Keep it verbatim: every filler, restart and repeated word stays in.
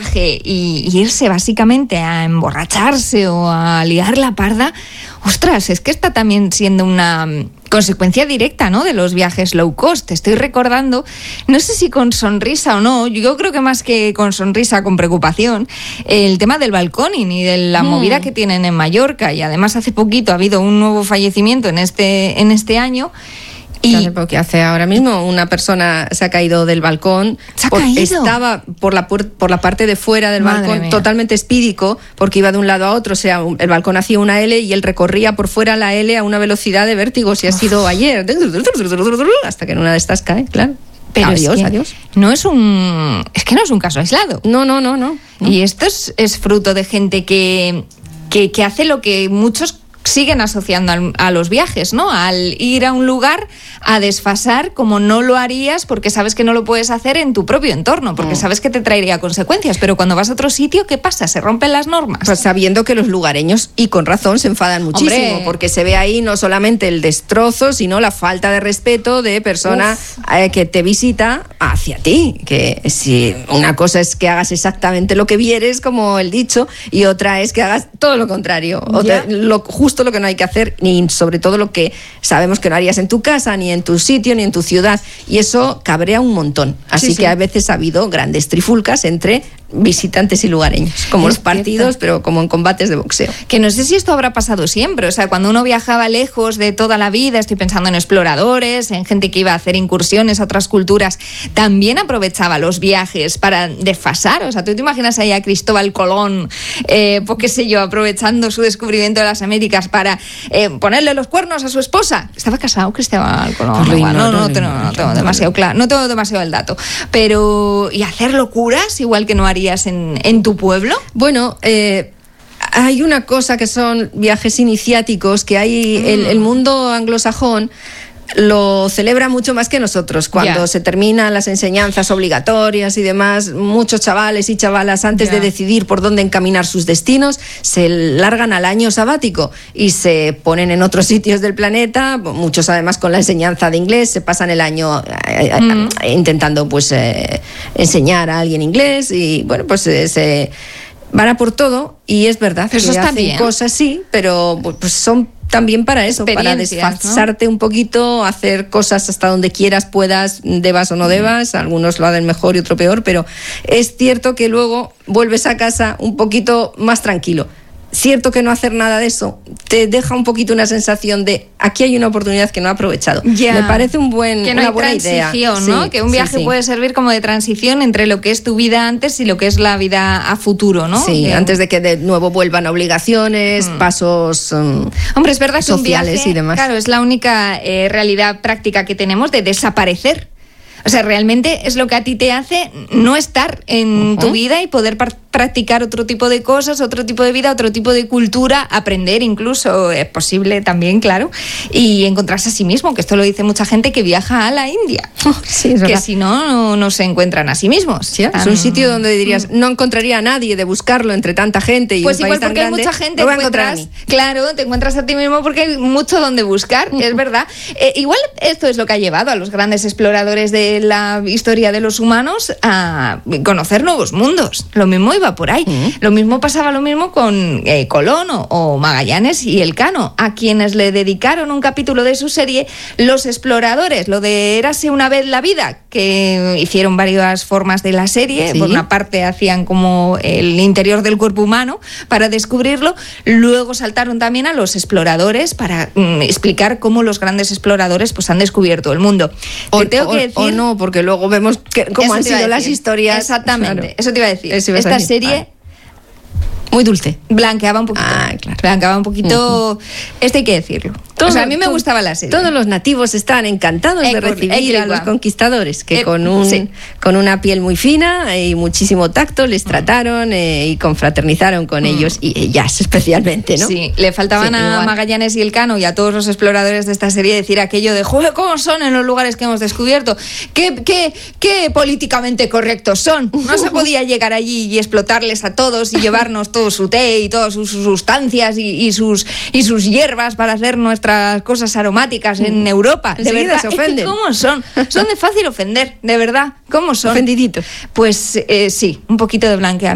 viaje y, y irse básicamente a emborracharse o a liar la parda, ostras, es que está también siendo una consecuencia directa, ¿no?, de los viajes low cost. Estoy recordando, no sé si con sonrisa o no, yo creo que más que con sonrisa, con preocupación, el tema del balconing y de la mm. movida que tienen en Mallorca. Y además hace poquito ha habido un nuevo fallecimiento en este, en este año. Y porque hace ahora mismo una persona se ha caído del balcón, ¿Se ha por, caído? estaba por la, por la parte de fuera del Madre balcón, mía. totalmente espídico, porque iba de un lado a otro, o sea, el balcón hacía una L y él recorría por fuera la L a una velocidad de vértigo, si ha sido ayer, hasta que en una de estas cae, claro. Pero adiós, es que adiós. No es un, es que no es un caso aislado. No, no, no, no. no. Y esto es, es fruto de gente que, que, que hace lo que muchos siguen asociando al, a los viajes, ¿no? Al ir a un lugar a desfasar como no lo harías porque sabes que no lo puedes hacer en tu propio entorno, porque mm. sabes que te traería consecuencias, pero cuando vas a otro sitio, ¿qué pasa? ¿Se rompen las normas? Pues sabiendo que los lugareños, y con razón, se enfadan muchísimo, Hombre. porque se ve ahí no solamente el destrozo, sino la falta de respeto de persona eh, que te visita hacia ti, que si una cosa es que hagas exactamente lo que vieres, como el dicho, y otra es que hagas todo lo contrario, otra, lo, justo lo que no hay que hacer, ni sobre todo lo que sabemos que no harías en tu casa, ni en tu sitio, ni en tu ciudad, y eso cabrea un montón. Así sí, que sí. a veces ha habido grandes trifulcas entre visitantes y lugareños, como es los partidos, cierto. Pero como en combates de boxeo. Que no sé si esto habrá pasado siempre, o sea, cuando uno viajaba lejos de toda la vida, estoy pensando en exploradores, en gente que iba a hacer incursiones a otras culturas, también aprovechaba los viajes para desfasar, o sea, tú te imaginas ahí a Cristóbal Colón, eh, pues qué sé yo, aprovechando su descubrimiento de las Américas para eh, ponerle los cuernos a su esposa. ¿Estaba casado Cristóbal Colón? Pues no, no, no, no, no, no tengo demasiado claro, no tengo demasiado el dato, pero ¿y hacer locuras igual que no haría En, en tu pueblo? Bueno, eh, hay una cosa que son viajes iniciáticos, que hay mm. el, el mundo anglosajón lo celebra mucho más que nosotros. Cuando yeah. se terminan las enseñanzas obligatorias y demás, muchos chavales y chavalas antes yeah. de decidir por dónde encaminar sus destinos se largan al año sabático y se ponen en otros sitios del planeta, muchos además con la enseñanza de inglés, se pasan el año eh, mm. eh, intentando pues eh, enseñar a alguien inglés y bueno, pues eh, se van a por todo y es verdad pero que eso hacen bien. cosas sí, pero pues son también para eso, para desfasarte, ¿no?, un poquito, hacer cosas hasta donde quieras, puedas, debas o no debas, algunos lo hacen mejor y otro peor, pero es cierto que luego vuelves a casa un poquito más tranquilo. Cierto que no hacer nada de eso te deja un poquito una sensación de aquí hay una oportunidad que no he aprovechado. Yeah. Me parece un buen, que no una hay buena transición, idea. ¿no? Sí, que un viaje sí, sí. puede servir como de transición entre lo que es tu vida antes y lo que es la vida a futuro, ¿no? Sí, que... antes de que de nuevo vuelvan obligaciones, mm. pasos um, Hombre, es verdad que sociales un viaje, y demás. Claro, es la única eh, realidad práctica que tenemos de desaparecer. O sea, realmente es lo que a ti te hace no estar en uh-huh. tu vida y poder par- practicar otro tipo de cosas, otro tipo de vida, otro tipo de cultura, aprender incluso, es posible también, claro, y encontrarse a sí mismo, que esto lo dice mucha gente que viaja a la India, sí, es que si no, no, no se encuentran a sí mismos. Sí, es un sitio donde dirías, no encontraría a nadie de buscarlo entre tanta gente y pues un país tan grande. Pues igual porque hay mucha gente, lo voy a encontrar a mí. Claro, te encuentras a ti mismo porque hay mucho donde buscar, uh-huh. es verdad. Eh, igual esto es lo que ha llevado a los grandes exploradores de la historia de los humanos a conocer nuevos mundos. Lo mismo iba por ahí. Uh-huh. Lo mismo pasaba lo mismo con eh, Colón o, o Magallanes y Elcano, a quienes le dedicaron un capítulo de su serie Los Exploradores, lo de Érase una vez la vida, que hicieron varias formas de la serie. ¿Sí? Por una parte hacían como el interior del cuerpo humano para descubrirlo, luego saltaron también a los exploradores para mm, explicar cómo los grandes exploradores pues han descubierto el mundo. O, Te tengo o, que decir, o no, porque luego vemos que, cómo han sido las historias. Exactamente, claro. Eso te iba a decir. Esta a decir. serie... Vale. Muy dulce. Blanqueaba un poquito. Ah, claro. Blanqueaba un poquito. Uh-huh. Esto hay que decirlo. Todo, o sea, a mí me todo, gustaba la serie. Todos los nativos estaban encantados Ecor, de recibir Ecor, a los conquistadores, que eh, con, un, sí. con una piel muy fina y muchísimo tacto les trataron eh, y confraternizaron con mm. ellos, y ellas especialmente, ¿no? Sí, le faltaban sí, a igual. Magallanes y Elcano y a todos los exploradores de esta serie decir aquello de joder, ¿cómo son en los lugares que hemos descubierto? ¿Qué, qué, qué políticamente correctos son? No se podía llegar allí y explotarles a todos y llevarnos todo su té y todas sus sustancias y, y, sus, y sus hierbas para hacer nuestras cosas aromáticas en Europa. De verdad, se ofenden. Es que ¿cómo son? Son de fácil ofender, de verdad. ¿Cómo son? Ofendiditos. Pues eh, sí, un poquito de blanqueamiento.